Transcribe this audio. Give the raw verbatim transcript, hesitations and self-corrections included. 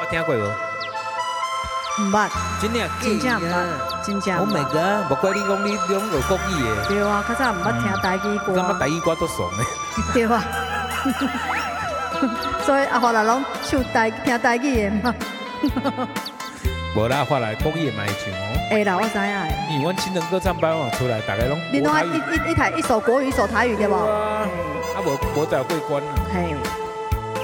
听过无？ 唔捌， 真正真正唔捌，真正。 我每个，莫怪你讲你你拢有国语的。 对啊，较早唔捌听台语歌。 感觉台语歌都爽的。 对啊。所以阿华人拢唱台听台语的嘛。 无啦，发来国语的嘛会唱哦。 会啦，我知影的。 因为阮青人歌唱班网出来，大家拢。 你拢爱一一一台一首国语，一首台语对无？ 啊，啊无无才有过关啊。 嘿。